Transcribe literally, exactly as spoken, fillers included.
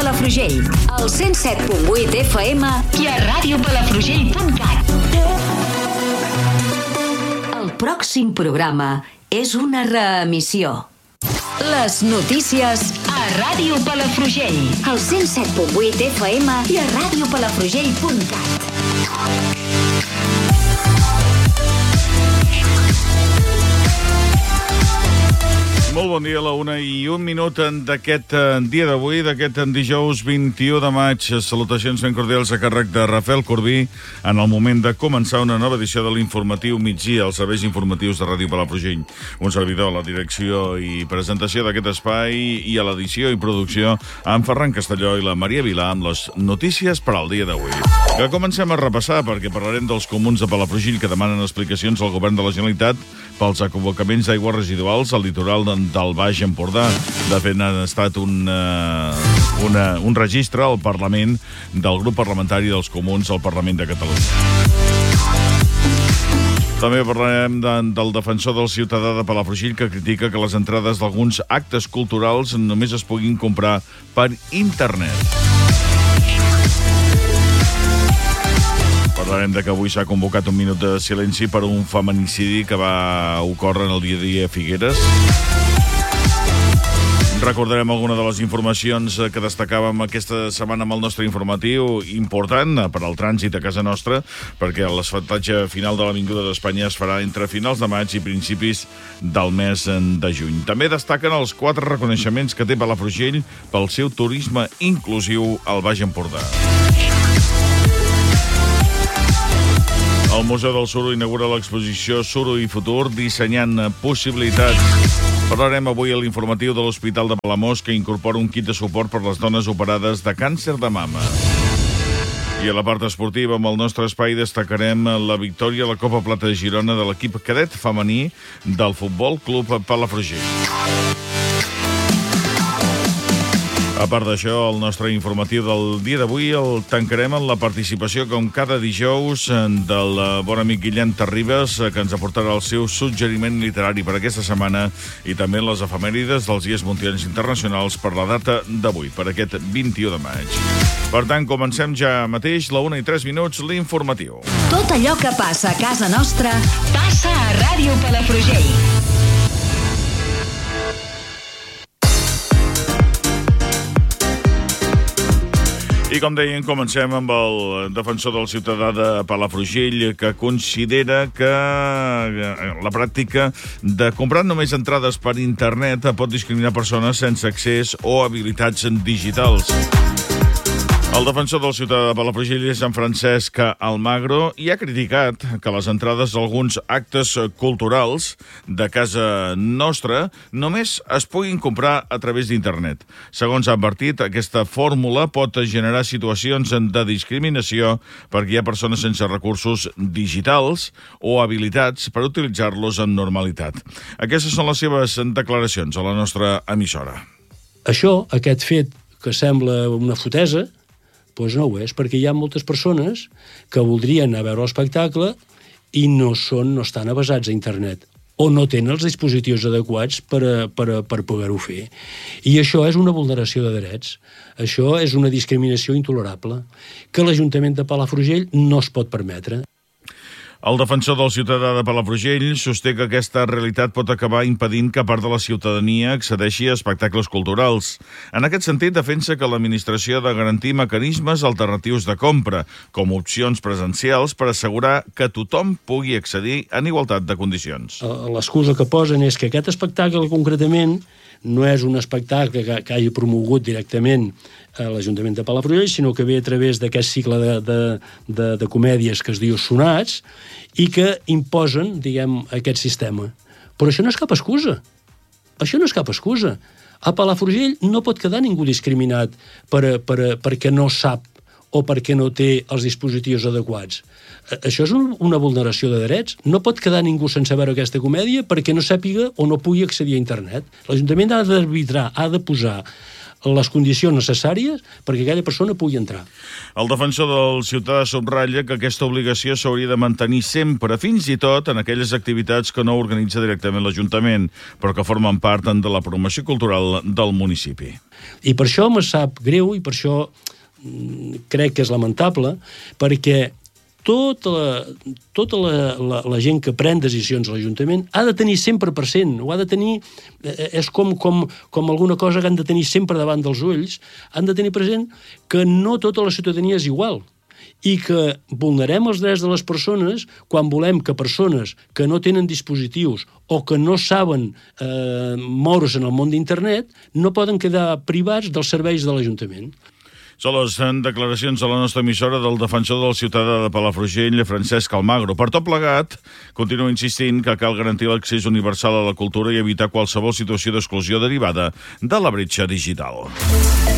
Palafrugell, al cent set punt vuit F M i a ràdio palafrugell punt cat. El pròxim programa és una reemissió. Les notícies a Ràdio Palafrugell, al cent set punt vuit F M i a ràdio palafrugell punt cat. Molt bon dia, a la una i un minut d'aquest dia d'avui, d'aquest dijous vint-i-u de maig. Salutacions ben cordials a càrrec de Rafael Corbí en el moment de començar una nova edició de l'informatiu migdia, els serveis informatius de Ràdio Palafrugell. Un servidor a la direcció i presentació d'aquest espai i a l'edició i producció en Ferran Castelló i la Maria Vilà amb les notícies per al dia d'avui. Que comencem a repassar perquè parlarem dels comuns de Palafrugell que demanen explicacions al govern de la Generalitat pels acabocaments d'aigües residuals al litoral del Baix Empordà. De fet, ha estat un, uh, una, un registre al Parlament del grup parlamentari dels comuns al Parlament de Catalunya. També parlarem de, del defensor del ciutadà de Palafrugell que critica que les entrades d'alguns actes culturals només es puguin comprar per internet. Parlarem de que avui s'ha convocat un minut de silenci per un feminicidi que va ocórrer en el dia a dia a Figueres. Recordarem alguna de les informacions que destacàvem aquesta setmana amb el nostre informatiu, important per al trànsit a casa nostra, perquè l'asfaltatge final de l'Avinguda d'Espanya es farà entre finals de maig i principis del mes de juny. També destaquen els quatre reconeixements que té Palafrugell pel seu turisme inclusiu al Baix Empordà. El Museu del Suro inaugura l'exposició Suro i Futur, dissenyant possibilitats. Parlarem avui a l'informatiu de l'Hospital de Palamós, que incorpora un kit de suport per les dones operades de càncer de mama. I a la part esportiva, amb el nostre espai, destacarem la victòria a la Copa Plata de Girona de l'equip cadet femení del Futbol Club Palafrugell. A part d'això, el nostre informatiu del dia d'avui el tancarem amb la participació, com cada dijous, del bon amic Guillem Terribas, que ens aportarà el seu suggeriment literari per aquesta setmana, i també les efemèrides dels dies mundials internacionals per la data d'avui, per aquest vint-i-u de maig. Per tant, comencem ja mateix, la una i tres minuts, l'informatiu. Tot allò que passa a casa nostra passa a Ràdio Palafrugell. I com deien, comencem amb el defensor del ciutadà de Palafrugell, que considera que la pràctica de comprar només entrades per internet pot discriminar persones sense accés o habilitats digitals. El defensor del ciutadà de Palafrugell és en Francesc Almagro i ha criticat que les entrades d'alguns actes culturals de casa nostra només es puguin comprar a través d'internet. Segons ha advertit, aquesta fórmula pot generar situacions de discriminació perquè hi ha persones sense recursos digitals o habilitats per utilitzar-los amb normalitat. Aquestes són les seves declaracions a la nostra emissora. Això, aquest fet que sembla una fotesa, doncs no ho és, perquè hi ha moltes persones que voldrien anar a veure l'espectacle i no són, no estan avesats a internet, o no tenen els dispositius adequats per, a, per, a, per poder-ho fer. I això és una vulneració de drets. Això és una discriminació intolerable que l'Ajuntament de Palafrugell no es pot permetre. El defensor del ciutadà de Palafrugell sosté que aquesta realitat pot acabar impedint que part de la ciutadania accedeixi a espectacles culturals. En aquest sentit, defensa que l'administració ha de garantir mecanismes alternatius de compra, com opcions presencials, per assegurar que tothom pugui accedir en igualtat de condicions. L'excusa que posen és que aquest espectacle concretament no és un espectacle que, que hagi promogut directament a l'Ajuntament de Palafrugell, sinó que ve a través d'aquest cicle de, de, de, de comèdies que es diu Sonats i que imposen, diguem, aquest sistema. Però això no és cap excusa. Això no és cap excusa. A Palafrugell no pot quedar ningú discriminat per, per, perquè no sap o perquè no té els dispositius adequats. Això és un, una vulneració de drets. No pot quedar ningú sense veure aquesta comèdia perquè no sàpiga o no pugui accedir a internet. L'Ajuntament ha d'arbitrar, ha de posar les condicions necessàries perquè aquella persona pugui entrar. El defensor del ciutadà subratlla que aquesta obligació s'hauria de mantenir sempre, fins i tot en aquelles activitats que no organitza directament l'Ajuntament, però que formen part de la promoció cultural del municipi. I per això me sap greu i per això crec que és lamentable, perquè tota la, tota la, la, la gent que pren decisions a l'Ajuntament ha de tenir cent per cent, ho ha de tenir, és com, com, com alguna cosa que han de tenir sempre davant dels ulls, han de tenir present que no tota la ciutadania és igual i que vulnerem els drets de les persones quan volem que persones que no tenen dispositius o que no saben eh, moure's en el món d'internet no poden quedar privats dels serveis de l'Ajuntament. Són les declaracions a la nostra emissora del defensor del ciutadà de Palafrugell, Francesc Almagro. Per tot plegat, continua insistint que cal garantir l'accés universal a la cultura i evitar qualsevol situació d'exclusió derivada de la bretxa digital.